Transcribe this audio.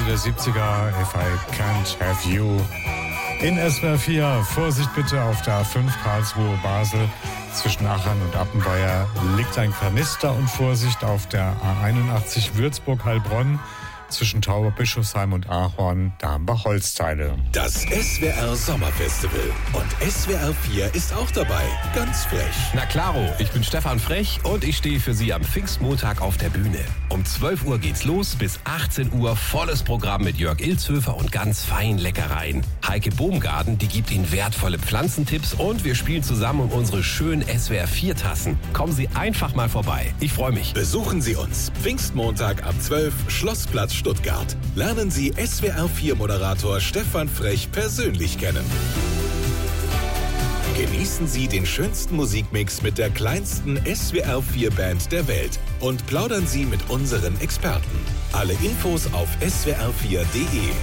der 70er, If I Can't Have You. In SWR 4, Vorsicht bitte, auf der A5 Karlsruhe-Basel zwischen Achern und Appenweier liegt ein Kanister und Vorsicht auf der A81 Würzburg-Heilbronn zwischen Tauberbischofsheim und Ahorn, da haben wir Holzteile. Das SWR Sommerfestival. Und SWR 4 ist auch dabei. Ganz frech. Na klaro, ich bin Stefan Frech und ich stehe für Sie am Pfingstmontag auf der Bühne. Um 12 Uhr geht's los, bis 18 Uhr volles Programm mit Jörg Ilzhöfer und ganz feinen Leckereien. Heike Bohmgarten, die gibt Ihnen wertvolle Pflanzentipps und wir spielen zusammen um unsere schönen SWR 4 Tassen. Kommen Sie einfach mal vorbei. Ich freue mich. Besuchen Sie uns. Pfingstmontag ab 12, Schlossplatz Stuttgart. Lernen Sie SWR 4 Moderator Stefan Frech persönlich kennen. Genießen Sie den schönsten Musikmix mit der kleinsten SWR 4 Band der Welt und plaudern Sie mit unseren Experten. Alle Infos auf swr4.de.